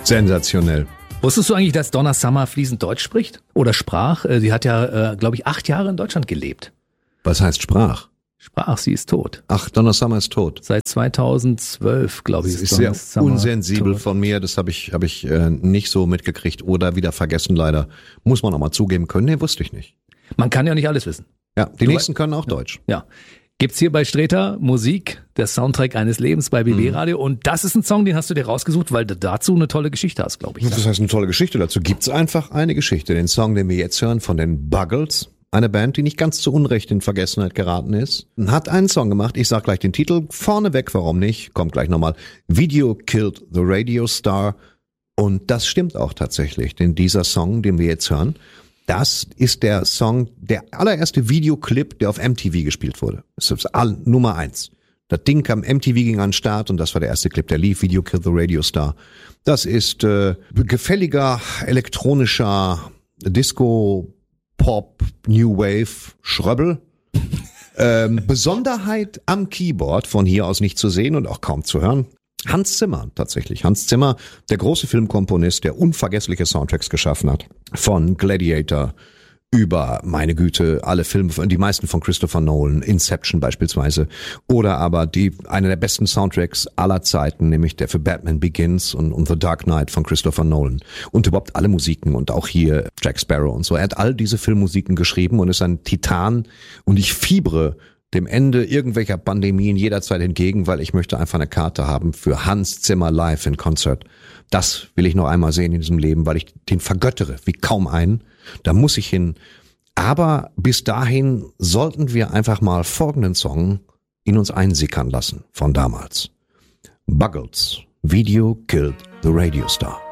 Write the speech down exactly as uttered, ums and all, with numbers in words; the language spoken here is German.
Sensationell. Wusstest du eigentlich, dass Donna Summer fließend Deutsch spricht? Oder sprach? Sie hat ja, äh, glaube ich, acht Jahre in Deutschland gelebt. Was heißt sprach? Sprach, sie ist tot. Ach, Donna Summer ist tot. Seit zweitausendzwölf, glaube ich, ist, ist ist Donna sehr Summer unsensibel tot. von mir. Das habe ich, habe ich äh, nicht so mitgekriegt oder wieder vergessen, leider. Muss man auch mal zugeben können. Nee, wusste ich nicht. Man kann ja nicht alles wissen. Ja, die Du nächsten können auch Deutsch. Ja. Gibt's hier bei Streter Musik, der Soundtrack eines Lebens bei B B Radio. Und das ist ein Song, den hast du dir rausgesucht, weil du dazu eine tolle Geschichte hast, glaube ich. Das heißt, eine tolle Geschichte. Dazu gibt's einfach eine Geschichte. Den Song, den wir jetzt hören, von den Buggles. Eine Band, die nicht ganz zu Unrecht in Vergessenheit geraten ist. Hat einen Song gemacht. Ich sag gleich den Titel. Vorneweg, warum nicht? Kommt gleich nochmal. Video Killed the Radio Star. Und das stimmt auch tatsächlich. Denn dieser Song, den wir jetzt hören, das ist der Song, der allererste Videoclip, der auf M T V gespielt wurde. Das ist all, Nummer eins. Das Ding kam, M T V ging an den Start und das war der erste Clip, der lief, Video Killed the Radio Star. Das ist äh, gefälliger, elektronischer Disco, Pop, New Wave, Schröbbel. ähm, Besonderheit am Keyboard, von hier aus nicht zu sehen und auch kaum zu hören. Hans Zimmer tatsächlich. Hans Zimmer, der große Filmkomponist, der unvergessliche Soundtracks geschaffen hat. Von Gladiator über, meine Güte, alle Filme, die meisten von Christopher Nolan, Inception beispielsweise. Oder aber die, eine der besten Soundtracks aller Zeiten, nämlich der für Batman Begins und, und The Dark Knight von Christopher Nolan. Und überhaupt alle Musiken und auch hier Jack Sparrow und so. Er hat all diese Filmmusiken geschrieben und ist ein Titan. Und ich fiebere dem Ende irgendwelcher Pandemien jederzeit entgegen, weil ich möchte einfach eine Karte haben für Hans Zimmer live in Konzert. Das will ich noch einmal sehen in diesem Leben, weil ich den vergöttere wie kaum einen. Da muss ich hin. Aber bis dahin sollten wir einfach mal folgenden Song in uns einsickern lassen von damals. Buggles, Video Killed the Radio Star.